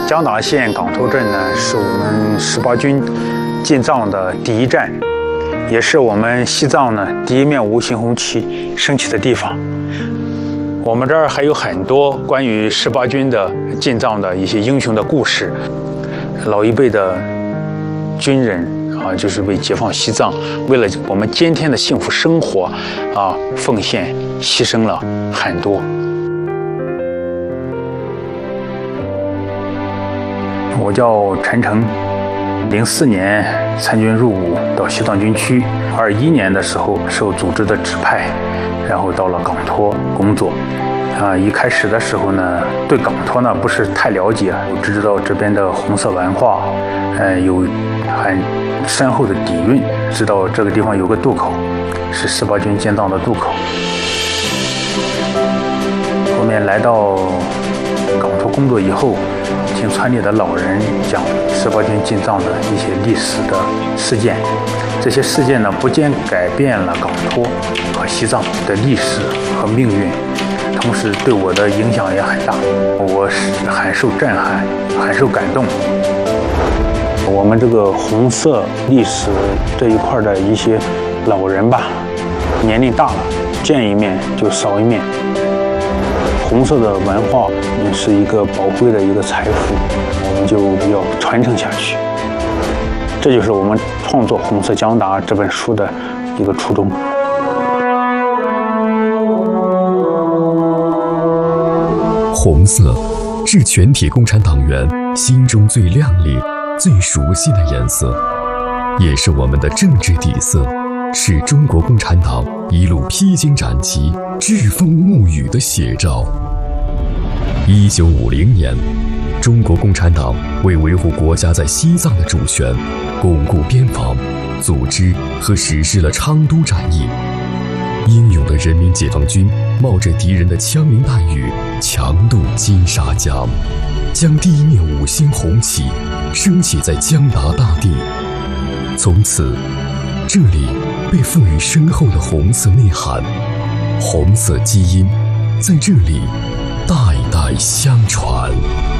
江达县港头镇呢，是我们18军进藏的第一站，也是我们西藏呢第一面无形红旗升起的地方。我们这儿还有很多关于18军的进藏的一些英雄的故事，老一辈的军人啊，就是为解放西藏，为了我们今天的幸福生活啊，奉献牺牲了很多。我叫陈诚，04年参军入伍到西藏军区，21年的时候受组织的指派，然后到了港托工作。一开始的时候呢，对港托呢不是太了解，我只知道这边的红色文化，有很深厚的底蕴，知道这个地方有个渡口，是18军进藏的渡口。后面来到港托工作以后，听村里的老人讲18军进藏的一些历史的事件，这些事件呢，不仅改变了港托和西藏的历史和命运，同时对我的影响也很大，我是很受震撼，很受感动。我们这个红色历史这一块的一些老人吧，年龄大了，见一面就少一面。红色的文化也是一个宝贵的一个财富，我们就要传承下去。这就是我们创作《红色江达》这本书的一个初衷。 红色是全体共产党员心中最亮丽、最熟悉的颜色，也是我们的政治底色，是中国共产党一路披荆斩棘、栉风沐雨的写照。1950年，中国共产党为维护国家在西藏的主权，巩固边防，组织和实施了昌都战役。英勇的人民解放军冒着敌人的枪林弹雨，强渡金沙江，将第一面5星红旗升起在江达大地。从此，这里被赋予深厚的红色内涵，红色基因在这里代代相传。